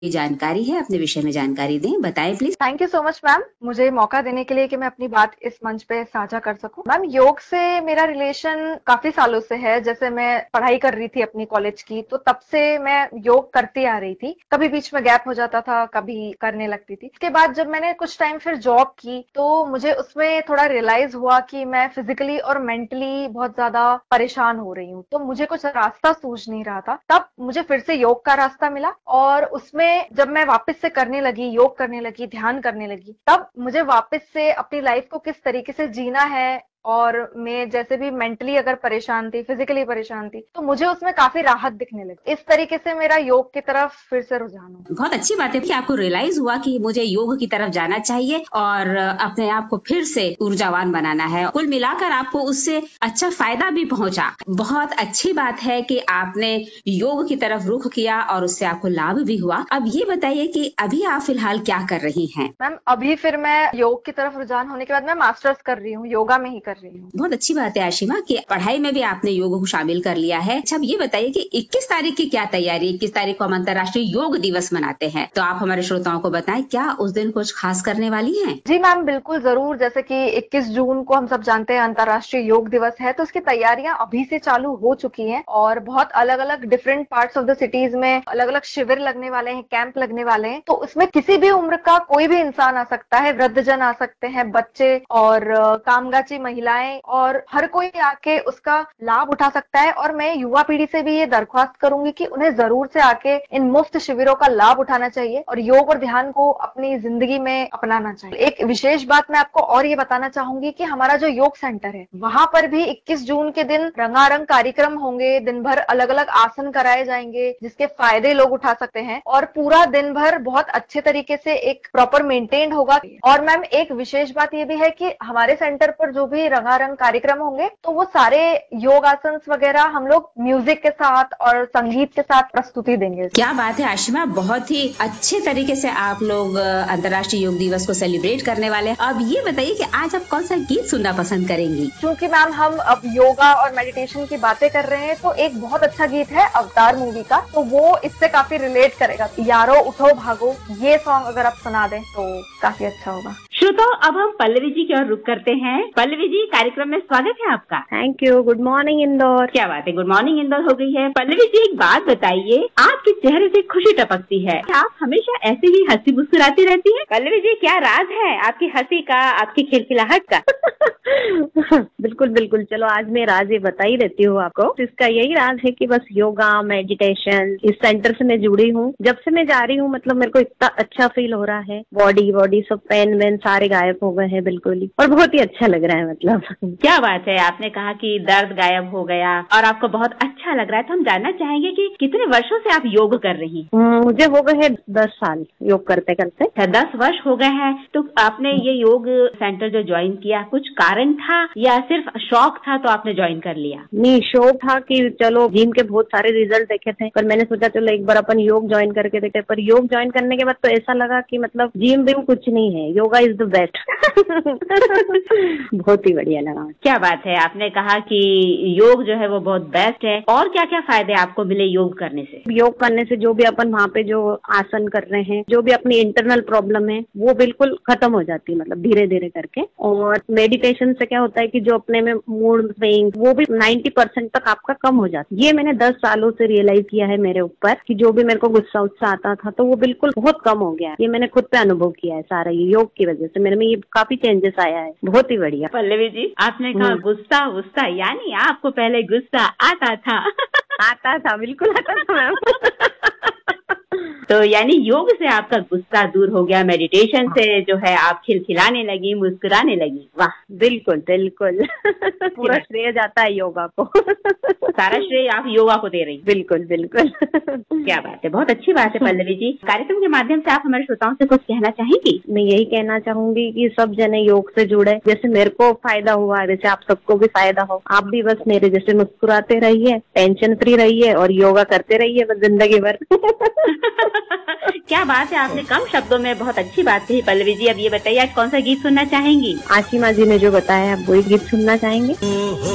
जानकारी है, अपने विषय में जानकारी दें, बताएं please. Thank you so much ma'am, मुझे मौका देने के लिए कि मैं अपनी बात इस मंच पे साझा कर सकूं। मैम, योग से मेरा रिलेशन काफी सालों से है। जैसे मैं पढ़ाई कर रही थी अपनी कॉलेज की, तो तब से मैं योग करती आ रही थी। कभी बीच में गैप हो जाता था, कभी करने लगती थी। उसके बाद जब मैंने कुछ टाइम फिर जॉब की, तो मुझे उसमें थोड़ा रियलाइज हुआ कि मैं फिजिकली और मेंटली बहुत ज्यादा परेशान हो रही हूँ। तो मुझे कुछ रास्ता सूझ नहीं रहा था। तब मुझे फिर से योग का रास्ता मिला, और उसमें जब मैं वापस से करने लगी, योग करने लगी, ध्यान करने लगी, तब मुझे वापस से अपनी लाइफ को किस तरीके से जीना है, और मैं जैसे भी मेंटली अगर परेशान थी, फिजिकली परेशान थी, तो मुझे उसमें काफी राहत दिखने लगी। इस तरीके से मेरा योग की तरफ फिर से रुझान हुआ। बहुत अच्छी बात है कि आपको रियलाइज हुआ कि मुझे योग की तरफ जाना चाहिए और अपने आप को फिर से ऊर्जावान बनाना है। कुल मिलाकर आपको उससे अच्छा फायदा भी पहुंचा। बहुत अच्छी बात है कि आपने योग की तरफ रुख किया और उससे आपको लाभ भी हुआ। अब ये बताइए कि अभी आप फिलहाल क्या कर रही हैं? मैम, अभी फिर मैं योग की तरफ रुझान होने के बाद मैं मास्टर्स कर रही हूँ, योगा में ही कर रही हूँ। बहुत अच्छी बात है आशिमा कि पढ़ाई में भी आपने योग को शामिल कर लिया है। अच्छा, अब ये बताइए कि 21 तारीख की क्या तैयारी? 21 तारीख को हम अंतर्राष्ट्रीय योग दिवस मनाते हैं, तो आप हमारे श्रोताओं को बताएं, क्या उस दिन कुछ खास करने वाली हैं? जी मैम, बिल्कुल जरूर। जैसे कि 21 जून को हम सब जानते हैं अंतर्राष्ट्रीय योग दिवस है, तो उसकी तैयारियां अभी से चालू हो चुकी हैं, और बहुत अलग अलग different parts of the cities में अलग अलग शिविर लगने वाले हैं, कैंप लगने वाले हैं। तो उसमें किसी भी उम्र का कोई भी इंसान आ सकता है, वृद्धजन आ सकते हैं, बच्चे और कामगाची महिलाएं, और हर कोई आके उसका लाभ उठा सकता है। और मैं युवा पीढ़ी से भी ये दरख्वास्त करूंगी कि उन्हें जरूर से आके इन मुफ्त शिविरों का लाभ उठाना चाहिए और योग और ध्यान को अपनी जिंदगी में अपनाना चाहिए। एक विशेष बात मैं आपको और ये बताना चाहूंगी कि हमारा जो योग सेंटर है, वहां पर भी 21 जून के दिन रंगारंग कार्यक्रम होंगे। दिन भर अलग अलग आसन कराए जाएंगे, जिसके फायदे लोग उठा सकते हैं, और पूरा दिन भर बहुत अच्छे तरीके से एक प्रॉपर मेंटेन होगा। और मैम, एक विशेष बात ये भी है कि हमारे सेंटर पर जो भी रंगारंग कार्यक्रम होंगे, तो वो सारे योग आसन वगैरह हम लोग म्यूजिक के साथ और संगीत के साथ प्रस्तुति देंगे। क्या बात है आशिमा, बहुत ही अच्छे तरीके से आप लोग अंतर्राष्ट्रीय योग दिवस को सेलिब्रेट करने वाले हैं। अब ये बताइए कि आज आप कौन सा गीत सुनना पसंद करेंगी? क्योंकि मैम हम अब योगा और मेडिटेशन की बातें कर रहे हैं, तो एक बहुत अच्छा गीत है अवतार मूवी का, तो वो इससे काफी रिलेट करेगा। यारो उठो भागो, ये सॉन्ग अगर आप सुना दें तो काफी अच्छा होगा। श्रोताओं, अब हम पल्लवी जी की ओर रुख करते हैं। पल्लवी जी, कार्यक्रम में स्वागत है आपका। Thank you. Good morning Indore. क्या बात है, गुड मॉर्निंग इंदौर हो गई है। पल्लवी जी, एक बात बताइए, आपके चेहरे से खुशी टपकती है, आप हमेशा ऐसे ही हंसी मुस्कुराती रहती हैं? पल्लवी जी, क्या राज है आपकी हंसी का, आपकी खिलखिलाहट का? बिल्कुल बिल्कुल, चलो आज मैं राज ये बता ही देती हूँ आपको। इसका यही राज है कि बस योगा मेडिटेशन इस सेंटर से मैं जुड़ी हूँ। जब से मैं जा रही हूँ, मतलब मेरे को इतना अच्छा फील हो रहा है। बॉडी सब पेन वेन सारे गायब हो गए हैं बिल्कुल ही, और बहुत ही अच्छा लग रहा है। मतलब क्या बात है, आपने कहा कि दर्द गायब हो गया और आपको बहुत अच्छा लग रहा है, तो हम जानना चाहेंगे कि कितने वर्षों से आप योग कर रही हैं? मुझे हो गए हैं 10 साल योग करते करते। 10 वर्ष हो गए हैं। तो आपने ये योग सेंटर जो ज्वाइन किया, कुछ कारण था या सिर्फ शौक था तो आपने ज्वाइन कर लिया? नहीं, शौक था कि चलो जिम के बहुत सारे रिजल्ट देखे थे, पर मैंने सोचा चलो एक बार अपन योग ज्वाइन करके देखे। पर योग ज्वाइन करने के बाद तो ऐसा लगा कि मतलब जिम भी कुछ नहीं है, योगा इज द बेस्ट। बहुत ही बढ़िया लगा। क्या बात है, आपने कहा कि योग जो है वो बहुत बेस्ट है। और क्या क्या फायदे आपको मिले योग करने से? योग करने से जो भी अपन वहाँ पे जो आसन कर रहे हैं, जो भी अपनी इंटरनल प्रॉब्लम है, वो बिल्कुल खत्म हो जाती है, मतलब धीरे धीरे करके। और मेडिटेशन से क्या होता है कि जो अपने में मूड स्विंग, वो भी 90% तक आपका कम हो जाता है। ये मैंने 10 सालों से रियलाइज किया है मेरे ऊपर कि जो भी मेरे को गुस्सा उत्साह आता था, तो वो बिल्कुल बहुत कम हो गया है। ये मैंने खुद पे अनुभव किया है सारा, ये योग की वजह से मेरे में ये काफी चेंजेस आया है। बहुत ही बढ़िया। पल्लवी जी, आपने कहा गुस्सा गुस्सा, यानी आपको पहले गुस्सा आता था? आता था, बिल्कुल आता था मैम। तो यानी योग से आपका गुस्सा दूर हो गया, मेडिटेशन से जो है आप खिलखिलाने लगी, मुस्कुराने लगी। वाह, बिल्कुल बिल्कुल। पूरा श्रेय जाता है योगा को। सारा श्रेय आप योगा को दे रही? बिल्कुल बिल्कुल। क्या बात है, बहुत अच्छी बात है। पल्लवी जी, कार्यक्रम के माध्यम से आप हमारे श्रोताओं से कुछ कहना चाहेंगी? मैं यही कहना चाहूंगी कि सब जने योग से जुड़े। जैसे मेरे को फायदा हुआ, वैसे आप सबको भी फायदा हो। आप भी बस मेरे जैसे मुस्कुराते रहिए, टेंशन फ्री रहिए और योगा करते रहिए बस जिंदगी भर। क्या बात है, आपने कम शब्दों में बहुत अच्छी बात कही। पल्लवी जी, अब ये बताइए आज कौन सा गीत सुनना चाहेंगी? आशिमा जी ने जो बताया, आप वही गीत सुनना चाहेंगे।